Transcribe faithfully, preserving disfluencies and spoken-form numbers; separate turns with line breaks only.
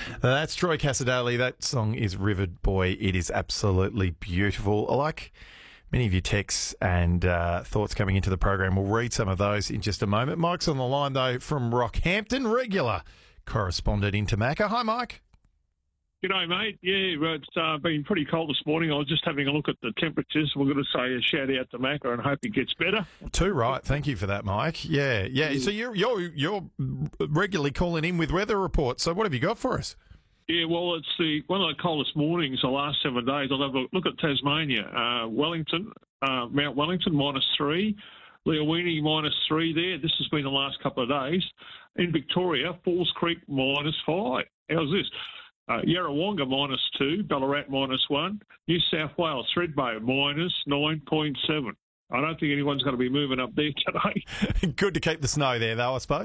That's Troy Casadale. That song is Rivered Boy. It is absolutely beautiful. I like many of your texts and uh, thoughts coming into the program. We'll read some of those in just a moment. Mike's on the line, though, from Rockhampton, regular correspondent into Macca. Hi, Mike.
G'day, mate. Yeah, it's uh, been pretty cold this morning. I was just having a look at the temperatures. We're going to say a shout out to Macca and hope it gets better.
Too right. Thank you for that, Mike. Yeah, yeah. So you're you're you're regularly calling in with weather reports. So what have you got for us?
Yeah, well, it's the one of the coldest mornings the last seven days. I'll have a look at Tasmania. Uh, Wellington, uh, Mount Wellington, minus three. Leowini, minus three there. This has been the last couple of days. In Victoria, Falls Creek, minus five. How's this? Uh, Yarrawonga, minus two. Ballarat, minus one. New South Wales, Thredbo, minus nine point seven. I don't think anyone's going to be moving up there today.
Good to keep the snow there, though, I suppose.